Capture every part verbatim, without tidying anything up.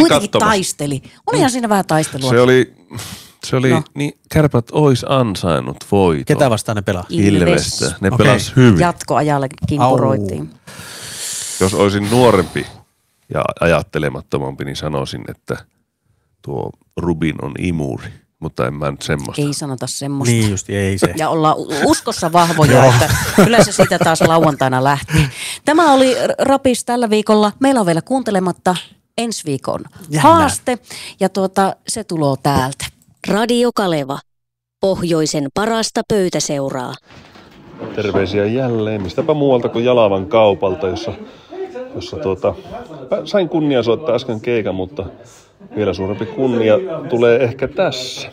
kuitenkin katsomassa. taisteli. Olihan siinä vähän taistelua. Se oli, se oli No. niin Kärpät ois ansainnut voiton. Ketä vastaan ne pelaa? Ilvestä. Ne Okei. pelas hyvin. Jatkoajalle kinkuroitiin. Jos olisin nuorempi ja ajattelemattomampi, niin sanoisin, että tuo Rubin on imuri. Mutta en mä nyt semmoista. Ei sanota semmoista. Niin just, ei se. Ja ollaan uskossa vahvoja, että kyllä se siitä taas lauantaina lähti. Tämä oli Rapis tällä viikolla. Meillä on vielä kuuntelematta ensi viikon Jännää. haaste ja tuota, se tulee täältä. Radio Kaleva. Pohjoisen parasta pöytäseuraa. Terveisiä jälleen. Mistäpä muualta kuin Jalavan kaupalta, jossa, jossa tuota, sain kunnia soittaa äsken keikan, mutta vielä suurempi kunnia tulee ehkä tässä.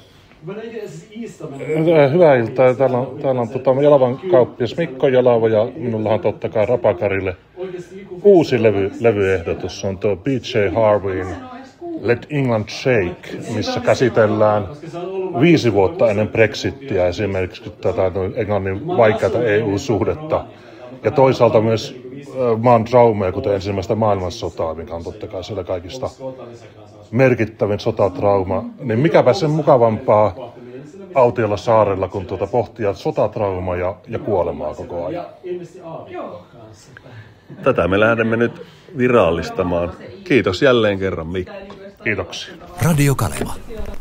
Hyvää iltaa. Täällä on, täällä on tota, Jalavan kauppias Mikko Jalava ja minulla on totta kai Rapakarille uusi levy, levyehdotus. Se on tuo B J Harveyn Let England Shake, missä käsitellään viisi vuotta ennen Brexittiä esimerkiksi tätä Englannin vaikeata E U-suhdetta. Ja toisaalta myös maan traumeja, kuten ensimmäistä maailmansotaa, mikä on totta kai siellä kaikista merkittävin sotatrauma. Niin mikäpä sen mukavampaa autiolla saarella, kun tuota pohtia sotatraumaa ja, ja kuolemaa koko ajan. Tätä me lähdemme nyt virallistamaan. Kiitos jälleen kerran, Mikko. Kiitoksia. Radio Kaleva.